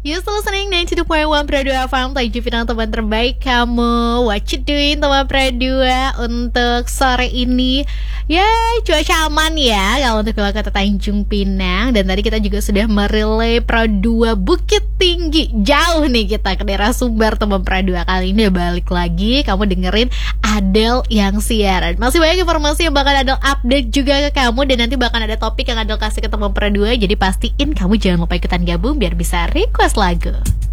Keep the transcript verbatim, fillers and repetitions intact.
You still listening ninety two point one Pro dua F M, Taiju Final teman terbaik kamu. What you doing teman Pro dua untuk sore ini? Ya cuaca aman ya kalau untuk wilayah kota Tanjung Pinang. Dan tadi kita juga sudah merelay Pro dua Bukit Tinggi. Jauh nih kita ke daerah Sumber teman Pro dua. Kali ini balik lagi kamu dengerin Adele yang siaran. Masih banyak informasi yang bakal Adele update juga ke kamu. Dan nanti bakal ada topik yang Adele kasih ke teman Pro dua. Jadi pastiin kamu jangan lupa ikutan gabung biar bisa request lagu.